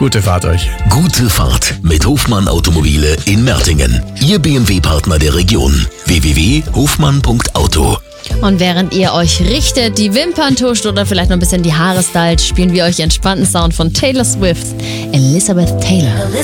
Gute Fahrt euch. Gute Fahrt mit Hofmann Automobile in Mertingen. Ihr BMW-Partner der Region. www.hofmann.auto. Und während ihr euch richtet, die Wimpern tuscht oder vielleicht noch ein bisschen die Haare stylt, spielen wir euch entspannten Sound von Taylor Swift, Elizabeth Taylor.